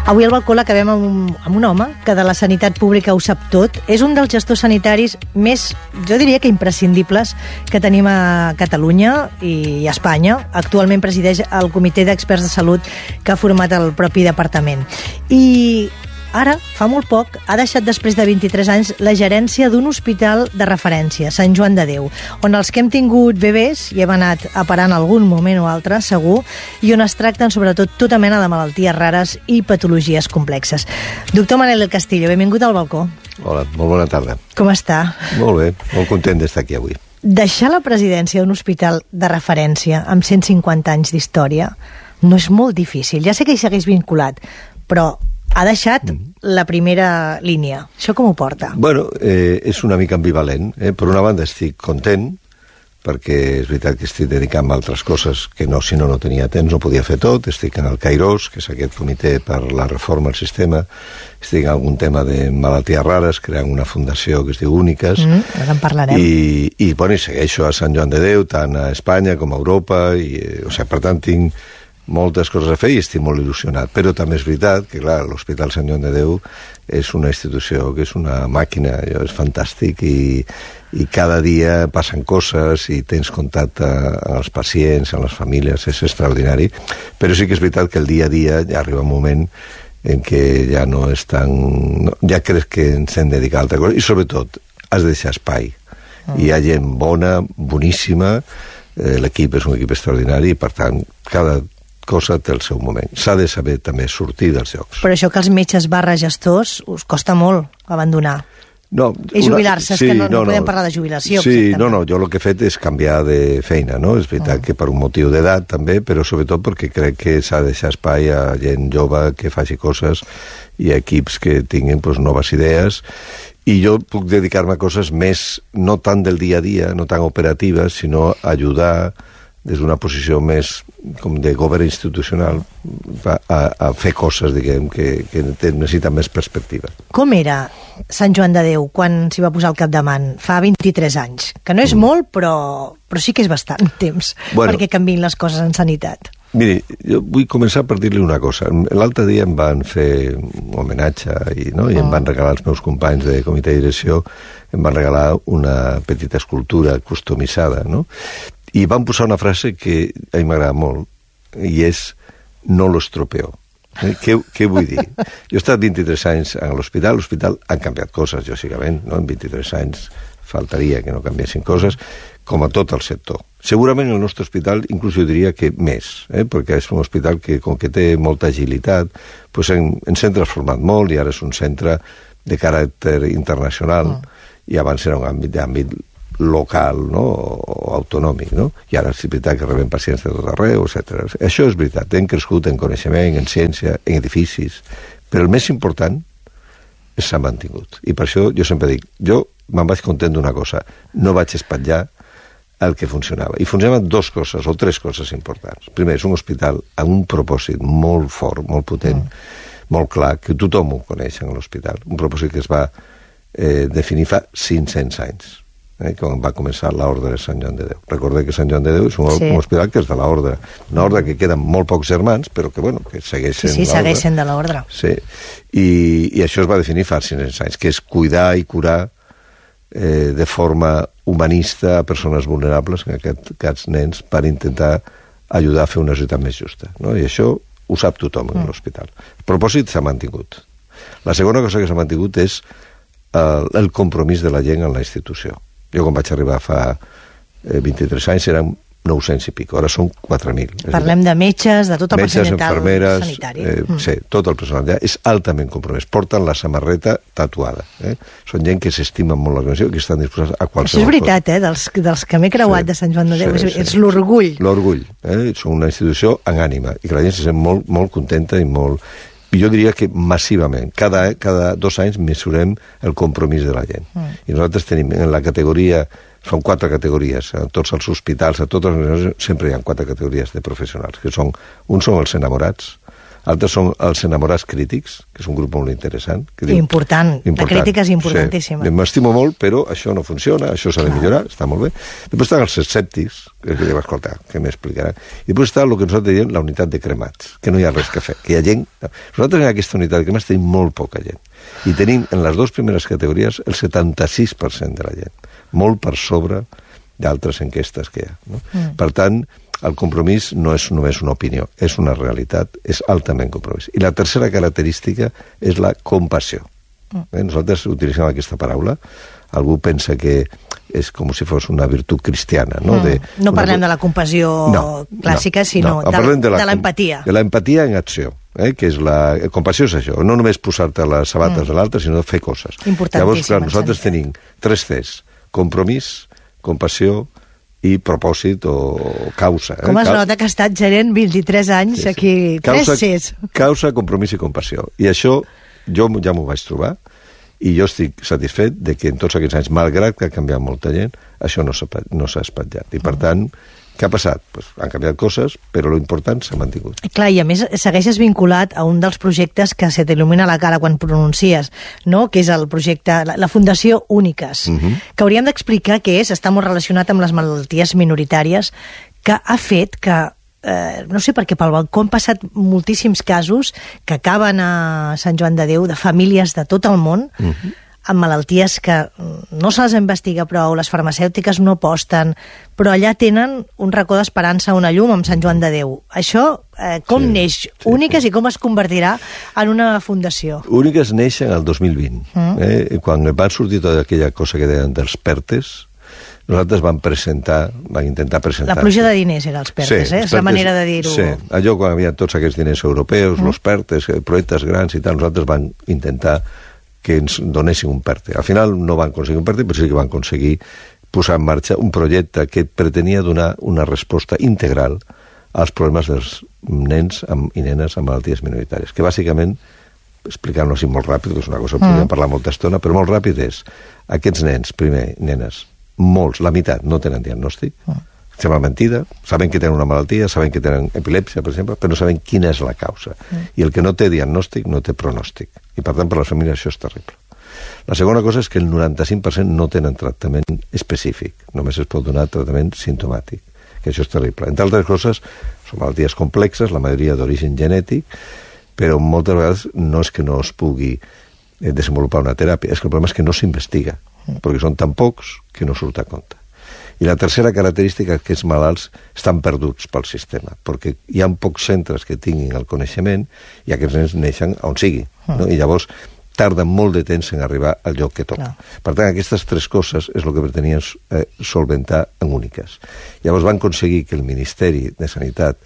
Avui al balcó l'acabem amb un home que de la sanitat pública ho sap tot. És un dels gestors sanitaris més, jo diria que imprescindibles, que tenim a Catalunya i a Espanya. Actualment presideix el Comitè d'Experts de Salut que ha format el propi departament. I ara, fa molt poc, ha deixat després de 23 anys la gerència d'un hospital de referència, Sant Joan de Déu, on els que hem tingut bebès hi hem anat a parar en algun moment o altre, segur, i on es tracten sobretot tota mena de malalties rares i patologies complexes. Doctor Manel del Castillo, benvingut al balcó. Hola, molt bona tarda. Com està? Molt bé, molt content d'estar aquí avui. Deixar la presidència d'un hospital de referència amb 150 anys d'història no és molt difícil. Ja sé que hi segueix vinculat, però ha deixat la primera línia. Això com ho porta? Bueno, és una mica ambivalent. Per una banda estic content, perquè és veritat que estic dedicant a altres coses que si no tenia temps, no podia fer tot. Estic en el Cairós, que és aquest comitè per la reforma al sistema. Estic en algun tema de malalties rares, creant una fundació que es diu Úniques. Ara en parlarem. I segueixo a Sant Joan de Déu, tant a Espanya com a Europa. Per tant, tinc moltes coses a fer i estic molt il·lusionat, però també és veritat que, clar, l'Hospital Sant Joan de Déu és una institució que és una màquina, és fantàstic i cada dia passen coses i tens contacte amb els pacients, amb les famílies, és extraordinari, però sí que és veritat que el dia a dia ja arriba un moment en què ja no és tan... ja crec que ens hem de dedicar a altra cosa i sobretot has de deixar espai. Hi ha gent bona, boníssima, l'equip és un equip extraordinari i per tant cada cosa té el seu moment. S'ha de saber també sortir dels llocs. Però això que els metges gestors us costa molt abandonar. No, I jubilar-se, és que no podem parlar de jubilació. Sí, jo el que he fet és canviar de feina, no? És veritat que per un motiu d'edat també, però sobretot perquè crec que s'ha de deixar espai a gent jove que faci coses i a equips que tinguin noves idees. I jo puc dedicar-me a coses més, no tant del dia a dia, no tan operatives, sinó ajudar des d'una posició més com de govern institucional a fer coses, diguem, que necessiten més perspectiva. Com era Sant Joan de Déu quan s'hi va posar al capdavant? Fa 23 anys, que no és molt, però sí que és bastant temps perquè canviïn les coses en sanitat. Miri, jo vull començar per dir-li una cosa. L'altre dia em van fer un homenatge i em van regalar els meus companys de comitè de direcció, em van regalar una petita escultura customitzada, no? I van posar una frase que a mi m'agrada molt, i és no lo estropeo. Què vull dir? Jo he estat 23 anys a l'hospital han canviat coses, lògicament, no? En 23 anys faltaria que no canviessin coses, com a tot el sector. Segurament el nostre hospital, inclús jo diria que més, perquè és un hospital que, com que té molta agilitat, ens hem transformat molt i ara és un centre de caràcter internacional, i abans era un àmbit local, no? O autonòmic, no? I ara és veritat que rebem pacients de tot arreu, etc. Això és veritat, hem crescut en coneixement, en ciència, en edificis, però el més important s'ha mantingut. I per això jo sempre dic, jo me'n vaig content d'una cosa, no vaig espatllar el que funcionava. I funcionaven dues coses, o tres coses importants. Primer, és un hospital amb un propòsit molt fort, molt potent, molt clar, que tothom ho coneix en l'hospital. Un propòsit que es va definir fa 500 anys. Quan va començar l'ordre de Sant Joan de Déu. Recordeu que Sant Joan de Déu és un hospital que és de l'ordre. Una ordre que queden molt pocs germans, però que segueix sent l'ordre. Sí, segueix sent de l'ordre. Sí, i això es va definir fa 500 anys, que és cuidar i curar de forma humanista a persones vulnerables, en aquest cas nens, per intentar ajudar a fer una societat més justa. I això ho sap tothom en l'hospital. El propòsit s'ha mantingut. La segona cosa que s'ha mantingut és el compromís de la gent en la institució. Jo quan vaig arribar fa 23 anys eren 900 i pico, ara són 4.000. Parlem de metges, de tot el personal infermeres, sanitari. Sí, tot el personal allà és altament compromès. Porten la samarreta tatuada. Són gent que s'estimen molt l'organització, que estan disposats a qualsevol cosa. Això és veritat, dels que m'he creuat de Sant Joan de Déu, és l'orgull. L'orgull. Són una institució en ànima, i que la gent se sent molt, molt contenta i molt... I jo diria que massivament, cada 2 anys mesurem el compromís de la gent. I nosaltres tenim en la categoria, són 4 categories, a tots els hospitals, a totes les organitzacions, sempre hi ha 4 categories de professionals, que uns són els enamorats, Altres són els enamorats crítics, que és un grup molt interessant. Important. La crítica és importantíssima. Sí. M'estimo molt, però això no funciona, això s'ha de millorar, està molt bé. Després estan els escèptics, que diuen, escolta, què m'explicarà? I després està el que nosaltres diem la unitat de cremats, que no hi ha res que fer, que hi ha gent... Nosaltres en aquesta unitat de cremats tenim molt poca gent. I tenim en les dues primeres categories el 76% de la gent. Molt per sobre d'altres enquestes que hi ha. No? Per tant, el compromís no és només una opinió, és una realitat, és altament compromís. I la tercera característica és la compassió. Nosaltres utilitzem aquesta paraula, algú pensa que és com si fos una virtut cristiana. No, no parlem de la compassió clàssica, sinó de l'empatia. De l'empatia en acció. Que és la compassió és això, no només posar-te les sabates de l'altre, sinó fer coses. Llavors, clar, nosaltres tenim 3 Cs, compromís, compassió i propòsit o causa. Com es nota que ha estat gerent 23 anys aquí, 3 Cs. Causa, compromís i compassió. I això jo ja m'ho vaig trobar i jo estic satisfet de que en tots aquests anys, malgrat que ha canviat molta gent, això no s'ha espatllat. I per tant, què ha passat? Pues han canviat coses, però l'important s'ha mantingut. Clar, i a més segueixes vinculat a un dels projectes que se t'il·lumina la cara quan pronuncies, no? Que és el projecte, la Fundació Úniques, que hauríem d'explicar què és, està molt relacionat amb les malalties minoritàries, que ha fet que, no sé per què, pel balcó han passat moltíssims casos que acaben a Sant Joan de Déu, de famílies de tot el món, amb malalties que no se les investiga prou, les farmacèutiques no aposten, però allà tenen un racó d'esperança, una llum amb Sant Joan de Déu. Això, com neix Úniques i com es convertirà en una fundació? Úniques neix en el 2020. Quan van sortir tota aquella cosa que deien dels PERTEs, nosaltres vam intentar presentar... La pluja de diners era els PERTEs, és la manera de dir-ho. Sí, allò quan hi havia tots aquests diners europeus, els PERTEs, projectes grans i tal, nosaltres vam intentar que ens donessin un PERTE. Al final no van aconseguir un PERTE, però sí que van aconseguir posar en marxa un projecte que pretenia donar una resposta integral als problemes dels nens i nenes amb malalties minoritàries, que bàsicament, explicant-ho així molt ràpid, que és una cosa que podríem parlar molta estona, però molt ràpid és, aquests nens, primer, nenes, molts, la meitat, no tenen diagnòstic, sembla mentida, saben que tenen una malaltia, saben que tenen epilèpsia, per exemple, però no saben quina és la causa. I el que no té diagnòstic no té pronòstic. I, per tant, per les famílies això és terrible. La segona cosa és que el 95% no tenen tractament específic. Només es pot donar tractament simptomàtic, que això és terrible. Entre altres coses, són malalties complexes, la majoria d'origen genètic, però moltes vegades no és que no es pugui desenvolupar una teràpia, és que el problema és que no s'investiga, perquè són tan pocs que no surt a compte. I la tercera característica és que els malalts estan perduts pel sistema, perquè hi ha pocs centres que tinguin el coneixement i aquests nens neixen on sigui. No? I llavors tarden molt de temps en arribar al lloc que toca. Per tant, aquestes 3 coses és el que pretenien solventar en Úniques. Llavors van aconseguir que el Ministeri de Sanitat,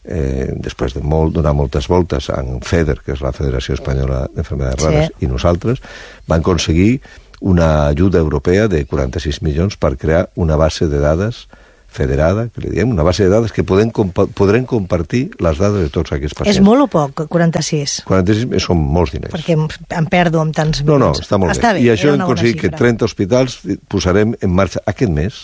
després de donar moltes voltes en FEDER, que és la Federació Espanyola d'Enfermedades Rares, i nosaltres, van aconseguir una ajuda europea de 46 milions per crear una base de dades federada, que li diem, una base de dades que podrem compartir les dades de tots aquests pacients. És molt o poc, 46? 46 són molts diners. Perquè em perdo amb tants milions. No, està molt bé. I això hem aconseguit que 30 hospitals posarem en marxa aquest mes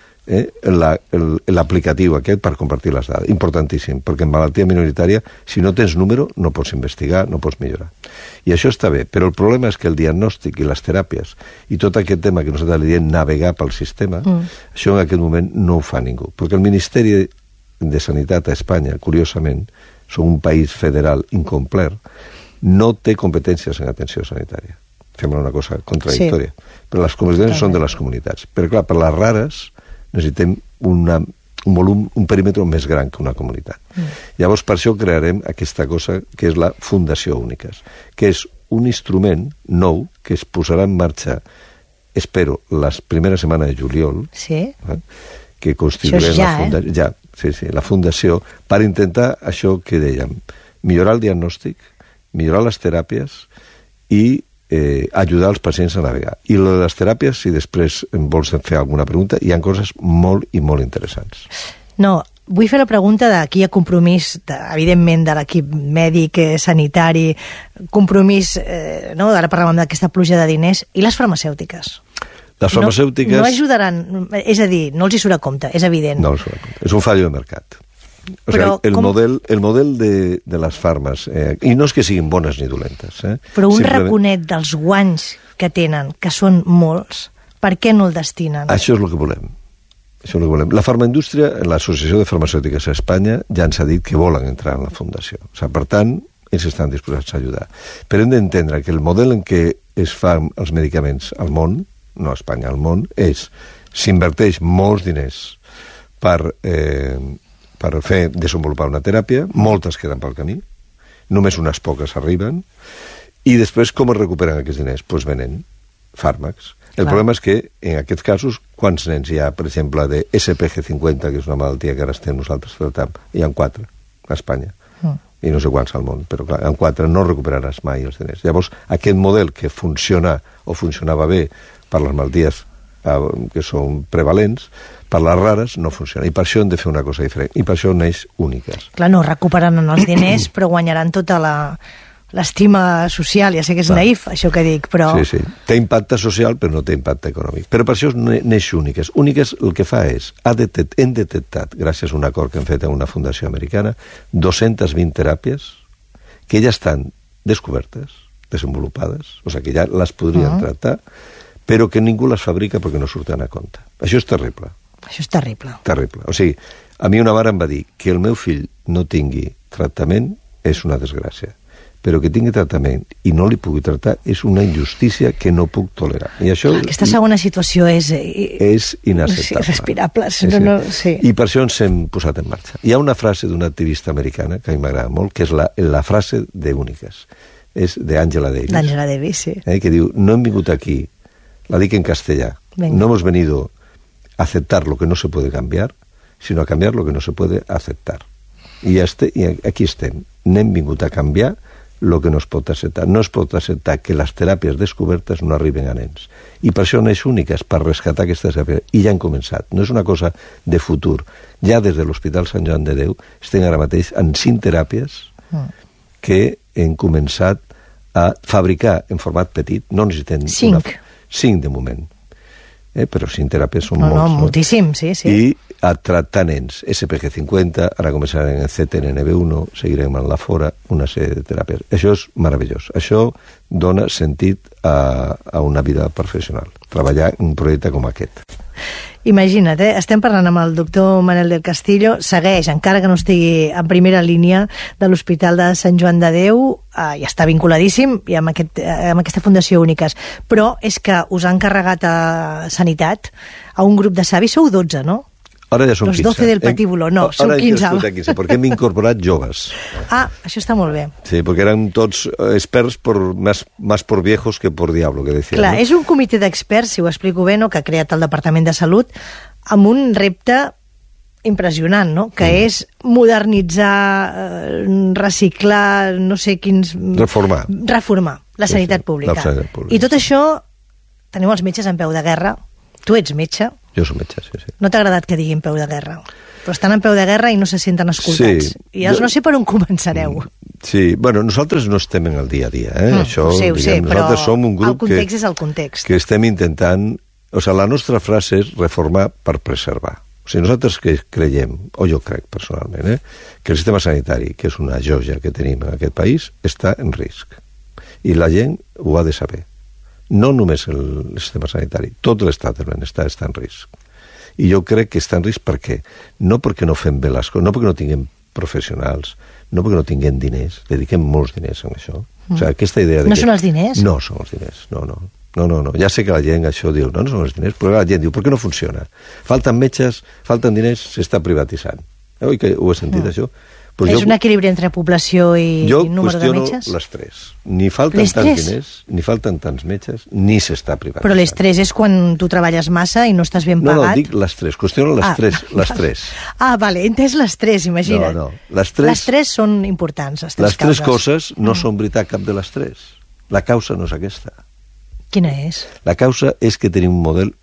l'aplicatiu aquest per compartir les dades. Importantíssim, perquè en malaltia minoritària, si no tens número, no pots investigar, no pots millorar. I això està bé, però el problema és que el diagnòstic i les teràpies i tot aquest tema que nosaltres li diem navegar pel sistema, això en aquest moment no ho fa ningú. Perquè el Ministeri de Sanitat a Espanya, curiosament, som un país federal incomplet, no té competències en atenció sanitària. Sembla una cosa contradictòria. Però les competències són de les comunitats. Però clar, per les rares necessitem un volum, un perímetre més gran que una comunitat. Llavors, per això crearem aquesta cosa que és la Fundació Úniques, que és un instrument nou que es posarà en marxa, espero, la primera setmana de juliol, que constituirem la Fundació, per intentar això que dèiem, millorar el diagnòstic, millorar les teràpies i ajudar els pacients a navegar. I lo de les teràpies, si després em vols fer alguna pregunta, hi ha coses molt i molt interessants. No, vull fer la pregunta de qui hi ha compromís, evidentment, de l'equip mèdic, sanitari, compromís, ara parlàvem d'aquesta pluja de diners, i les farmacèutiques? Les farmacèutiques... No ajudaran, és a dir, no els hi surt a compte, és evident. No els surt a compte. És un fallo de mercat. O sigui, el model de les farmes, i no és que siguin bones ni dolentes. Però un raconet dels guanys que tenen, que són molts, per què no el destinen? Això és el que volem. Això és el que volem. La farmaindústria, l'Associació de Farmacèutiques a Espanya, ja ens ha dit que volen entrar en la fundació. O sigui, per tant, ells estan disposats a ajudar. Però hem d'entendre que el model en què es fan els medicaments al món, no a Espanya, al món, és s'inverteix molts diners per fer desenvolupar una teràpia, moltes queden pel camí, només unes poques arriben, i després com es recuperen aquests diners? Doncs venent fàrmacs. El problema és que, en aquests casos, quants nens hi ha, per exemple, de SPG50, que és una malaltia que ara estem nosaltres tractant? Hi ha 4 a Espanya, i no sé quants al món, però clar, en 4 no recuperaràs mai els diners. Llavors, aquest model que funciona o funcionava bé per les malalties que són prevalents, per les rares no funciona. I per això hem de fer una cosa diferent. I per això neix Úniques. Clar, no recuperaran els diners, però guanyaran tota l'estima social. Ja sé que és naïf, això que dic, però... Sí. Té impacte social, però no té impacte econòmic. Però per això neix Úniques. Úniques el que fa és, hem detectat, gràcies a un acord que hem fet amb una fundació americana, 220 teràpies que ja estan descobertes, desenvolupades, o sigui que ja les podrien tractar, però que ningú les fabrica perquè no surten a compte. Això és terrible. Això és terrible. Terrible. O sigui, a mi una mare em va dir que el meu fill no tingui tractament és una desgràcia, però que tingui tractament i no li pugui tractar és una injustícia que no puc tolerar. I això, aquesta segona situació és inacceptable. Irrespirable. Sí. I per això ens hem posat en marxa. Hi ha una frase d'una activista americana que a mi m'agrada molt, que és la frase d'Úniques. És d'Angela Davis. D'Angela Davis, sí. Que diu, no hem vingut aquí, la dic en castellà, no hemos venido a aceptar lo que no se puede cambiar, sino a cambiar lo que no se puede aceptar. I aquí estem. N'hem vingut a canviar lo que no es pot acceptar. No es pot acceptar que les teràpies descobertes no arriben a nens. I per això neix Úniques, per rescatar aquestes teràpies. I ja han començat. No és una cosa de futur. Ja des de l'Hospital Sant Joan de Déu estem ara mateix en 5 teràpies que hem començat a fabricar en format petit. No necessitem... 5 de moment. Però 5 teràpies són molts. No, moltíssim, sí. I a tractar nens. SPG50, ara començarem en CTNNB1, seguirem en la Fora, una sèrie de teràpies. Això és meravellós. Això dona sentit a una vida professional. Treballar en un projecte com aquest. Imagina't, estem parlant amb el doctor Manel del Castillo, segueix, encara que no estigui en primera línia de l'Hospital de Sant Joan de Déu, i està vinculadíssim i amb aquesta Fundació Úniques, però és que us han encarregat a Sanitat, a un grup de savis, sou 12, no? Ara ja som 15. Los 12 del patíbulo, no, som 15. Ara hem 15, perquè hem incorporat joves. Això està molt bé. Sí, perquè eren tots experts más por viejos que por diablo, que decían. Clar, ¿no? És un comitè d'experts, si ho explico bé, no?, que ha creat el Departament de Salut, amb un repte impressionant, no?, que és modernitzar, reciclar, no sé quins... Reformar la sanitat pública. I tot això, teniu els metges en peu de guerra. Tu ets metge. Jo soc metge, sí. No t'ha agradat que diguin peu de guerra? Però estan en peu de guerra i no se senten escoltats. Sí, I no sé per on començareu. Sí, bueno, nosaltres no estem en el dia a dia, Això, ho sé, però nosaltres som un grup el context és el context. Que estem intentant... O sigui, la nostra frase és reformar per preservar. O sigui, nosaltres que creiem, o jo crec personalment, que el sistema sanitari, que és una joia que tenim en aquest país, està en risc. I la gent ho ha de saber. No només el sistema sanitari, tot l'estat del benestar està en risc. I jo crec que està en risc perquè no fem bé les coses, no perquè no tinguem professionals, no perquè no tinguem diners, dediquem molts diners en això. O sigui, aquesta idea de no són els diners? No són els diners, no. Ja sé que la gent això diu, no són els diners, però la gent diu, per què no funciona? Falten metges, falten diners, s'està privatitzant. Oi que ho he sentit, això? Pues és un equilibri entre població i número de metges? Jo qüestiono les 3. Ni falten tants diners, ni falten tants metges, ni s'està privatitzant. Però les 3 és quan tu treballes massa i no estàs ben pagat? No, dic les 3. Qüestiono les 3. Vale, he entès les 3, imagina't. No. Les 3 són importants, les 3 causes. Les 3 coses no són veritat cap de les 3. La causa no és aquesta. Quina és? La causa és que tenim un model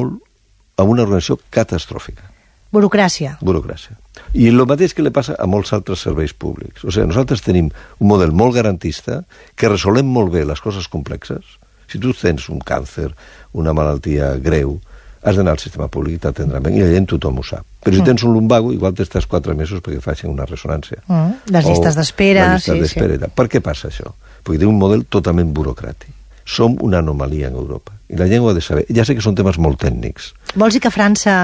amb una organització catastròfica. Burocràcia. I el mateix que li passa a molts altres serveis públics. O sigui, nosaltres tenim un model molt garantista, que resolem molt bé les coses complexes. Si tu tens un càncer, una malaltia greu, has d'anar al sistema públic i t'atendran bé, i la gent tothom ho sap. Però si tens un lumbago, igual t'estàs 4 mesos perquè facin una ressonància. Les llistes d'espera. Les llistes d'espera. Per què passa això? Perquè té un model totalment burocràtic. Som una anomalia en Europa. I la gent ho ha de saber. Ja sé que són temes molt tècnics. Vols dir que França,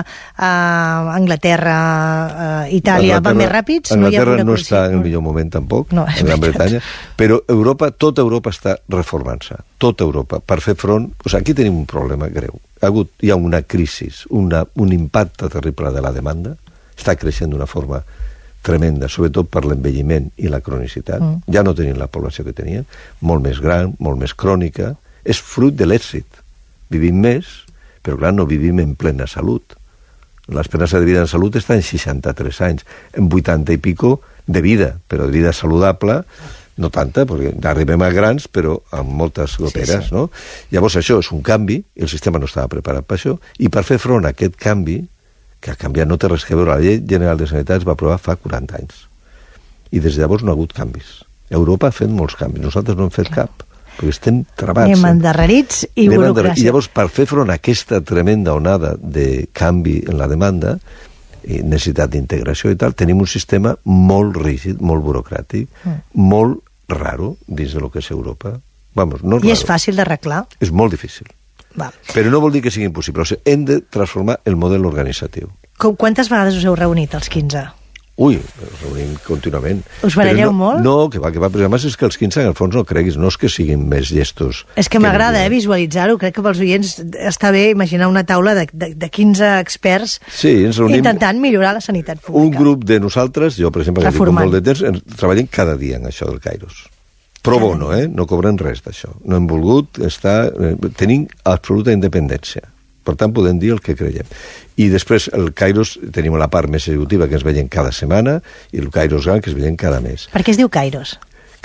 Anglaterra, Itàlia van més ràpids? Anglaterra no està en el millor moment tampoc, no, en Gran Bretanya, però Europa, tota Europa està reformant-se. Tota Europa, per fer front... O sigui, aquí tenim un problema greu. Hi ha una crisi, un impacte terrible de la demanda, està creixent d'una forma tremenda, sobretot per l'envelliment i la cronicitat. Ja no tenim la població que tenien, molt més gran, molt més crònica. És fruit de l'èxit. Vivim més, però clar, no vivim en plena salut. L'esperança de vida en salut està en 63 anys, en 80 i pico de vida, però de vida saludable, no tanta, perquè arribem a grans, però amb moltes goteres, no? Llavors això és un canvi, el sistema no estava preparat per això, i per fer front a aquest canvi, que ha canviat no té res que veure, la Llei General de Sanitat es va aprovar fa 40 anys. I des de llavors no ha hagut canvis. Europa ha fet molts canvis, nosaltres no hem fet cap, perquè estem travats. Anem endarrerits i burocràcia. I llavors, per fer front a aquesta tremenda onada de canvi en la demanda, i necessitat d'integració i tal, tenim un sistema molt rígid, molt burocràtic, molt raro dins del que és Europa. Vamos, no és I és fàcil d'arreglar? És molt difícil. Val. Però no vol dir que sigui impossible. O sigui, hem de transformar el model organitzatiu. Quantes vegades us heu reunit, els 15? Ui, ens reunim contínuament. Us baralleu molt? No, que va, però además és que els 15, en el fons, no creguis, no és que siguin més llestos. És que m'agrada, visualitzar-ho. Crec que pels oients està bé imaginar una taula de 15 experts intentant millorar la sanitat pública. Un grup de nosaltres, jo, per exemple, que dic molt de temps, treballem cada dia en això del Kairos. Pro bono, no cobren res d'això. No hem volgut estar... Tenim absoluta independència. Per tant, podem dir el que creiem. I després, el Kairos, tenim la part més executiva, que ens veiem cada setmana, i el Kairos gran, que es veiem cada mes. Per què es diu Kairos?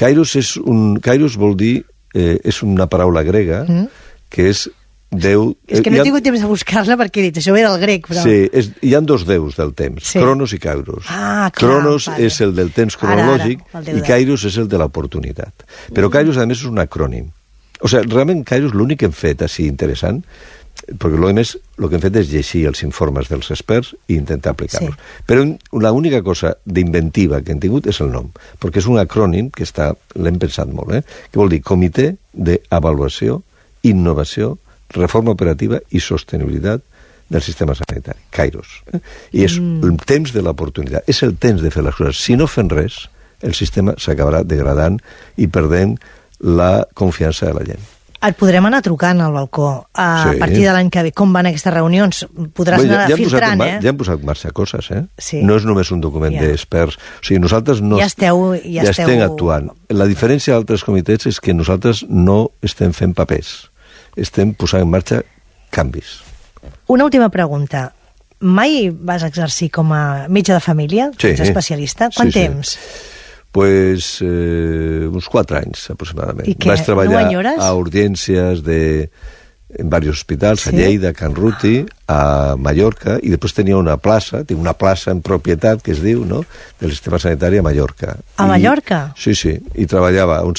Kairos vol dir... és una paraula grega, que és Déu... És que no he tingut temps de buscar-la perquè he dit, això ve del grec, però... Sí, hi ha dos déus del temps, Cronos i Kairos. Cronos és el del temps cronològic i Kairos és el de l'oportunitat. Però Kairos, a més, és un acrònim. O sigui, realment Kairos l'únic que hem fet així interessant, perquè a més el que hem fet és llegir els informes dels experts i intentar aplicar-los. Però l'única cosa d'inventiva que hem tingut és el nom, perquè és un acrònim que l'hem pensat molt, que vol dir Comitè d'Avaluació, Innovació, Reforma Operativa i Sostenibilitat del Sistema Sanitari, Kairos. I és el temps de l'oportunitat, és el temps de fer les coses. Si no fem res, el sistema s'acabarà degradant i perdent la confiança de la gent. Et podrem anar trucant al balcó a partir de l'any que ve. Com van aquestes reunions? Podràs anar filtrant, Ja hem posat en marxa coses, Sí. No és només un document d'experts. O sigui, nosaltres ja estem actuant. La diferència d'altres comitès és que nosaltres no estem fent papers. Estem posant en marxa canvis. Una última pregunta. Mai vas exercir com a metge de família? Ets especialista? Quant temps? Pues uns 4 anys, aproximadament. I què? Vaig treballar a urgències en diversos hospitals, a Lleida, a Can Ruti, a Mallorca, i després tenia una plaça en propietat, que es diu, no?, del sistema sanitari a Mallorca. A Mallorca? Sí, i treballava a un